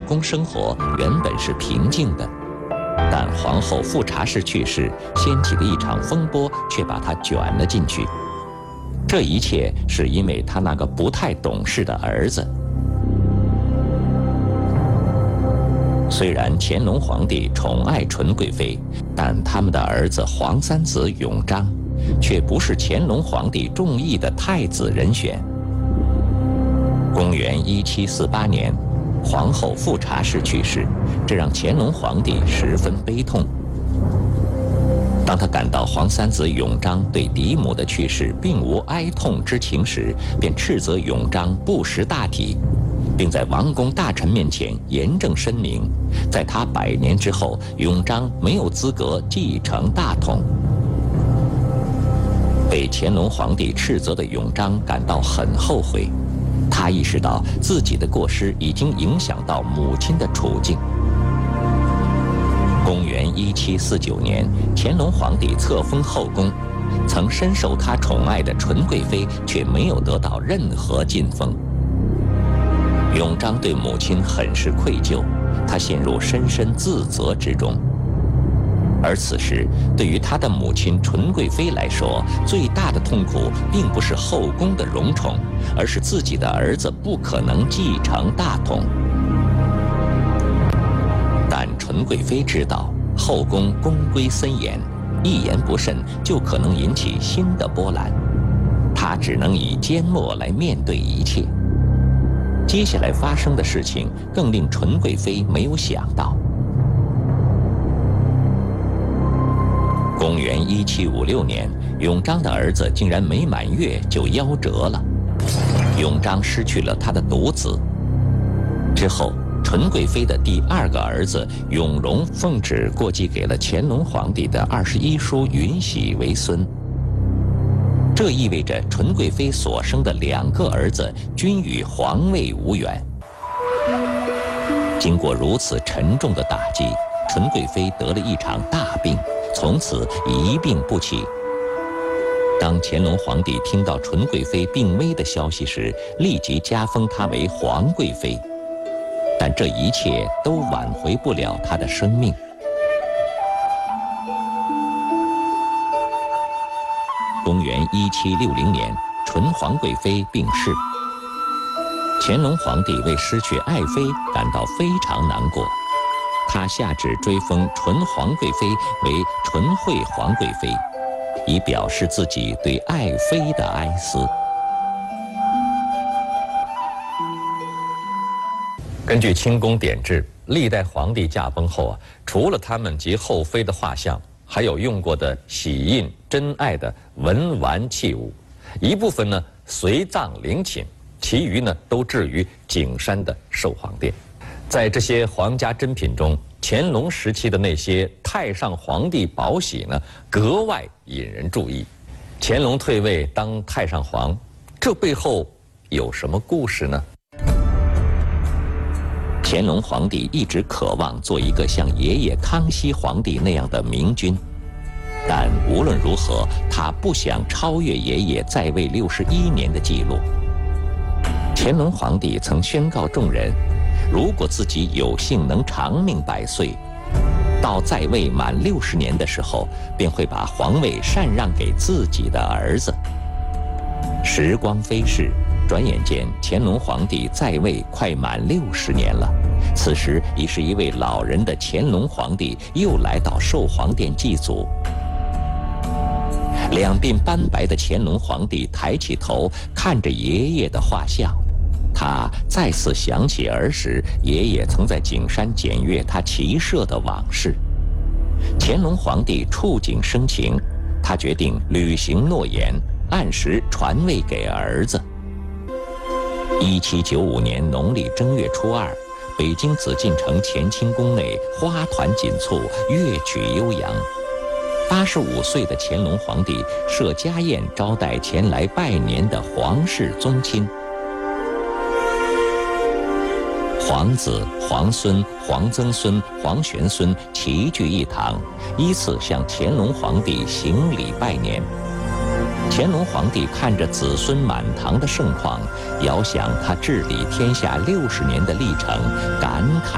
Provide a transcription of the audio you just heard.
宫生活原本是平静的，但皇后富察氏去世，掀起的一场风波却把她卷了进去。这一切是因为她那个不太懂事的儿子。虽然乾隆皇帝宠爱纯贵妃，但他们的儿子皇三子永璋却不是乾隆皇帝中意的太子人选。公元1748年，皇后富察氏去世，这让乾隆皇帝十分悲痛。当他感到皇三子永璋对嫡母的去世并无哀痛之情时，便斥责永璋不识大体，并在王公大臣面前严正申明，在他100年之后，永璋没有资格继承大统。被乾隆皇帝斥责的永璋感到很后悔，他意识到自己的过失已经影响到母亲的处境。公元1749年，乾隆皇帝册封后宫，曾深受他宠爱的纯贵妃却没有得到任何晋封。永璋对母亲很是愧疚，他陷入深深自责之中。而此时，对于他的母亲纯贵妃来说，最大的痛苦并不是后宫的荣宠，而是自己的儿子不可能继承大统。但纯贵妃知道后宫宫规森严，一言不慎就可能引起新的波澜，她只能以缄默来面对一切。接下来发生的事情更令纯贵妃没有想到。公元1756年，永璋的儿子竟然没满月就夭折了，永璋失去了他的独子。之后，纯贵妃的第2个儿子永荣奉旨过继给了乾隆皇帝的21叔允禧为孙。这意味着纯贵妃所生的2个儿子均与皇位无缘。经过如此沉重的打击，纯贵妃得了一场大病，从此一病不起。当乾隆皇帝听到纯贵妃病危的消息时，立即加封她为皇贵妃，但这一切都挽回不了她的生命。公元1760年，纯皇贵妃病逝，乾隆皇帝为失去爱妃感到非常难过，他下旨追封纯皇贵妃为纯惠皇贵妃，以表示自己对爱妃的哀思。根据清宫典制，历代皇帝驾崩后除了他们及后妃的画像，还有用过的玺印、珍爱的文玩器物，一部分呢随葬陵寝，其余呢都置于景山的寿皇殿。在这些皇家珍品中，乾隆时期的那些太上皇帝宝玺呢，格外引人注意。乾隆退位当太上皇，这背后有什么故事呢？乾隆皇帝一直渴望做一个像爷爷康熙皇帝那样的明君，但无论如何，他不想超越爷爷在位61年的记录。乾隆皇帝曾宣告众人，如果自己有幸能长命100岁，到在位满60年的时候，便会把皇位禅让给自己的儿子。时光飞逝，转眼间乾隆皇帝在位快满60年了。此时已是一位老人的乾隆皇帝又来到寿皇殿祭祖。两鬓斑白的乾隆皇帝抬起头看着爷爷的画像，他再次想起儿时爷爷曾在景山检阅他骑射的往事。乾隆皇帝触景生情，他决定履行诺言，按时传位给儿子。1795年农历正月初2，北京紫禁城乾清宫内花团锦簇，乐曲悠扬。85岁的乾隆皇帝设家宴招待前来拜年的皇室宗亲。皇子、皇孙、皇曾孙、皇玄孙齐聚一堂，依次向乾隆皇帝行礼拜年。乾隆皇帝看着子孙满堂的盛况，遥想他治理天下60年的历程，感慨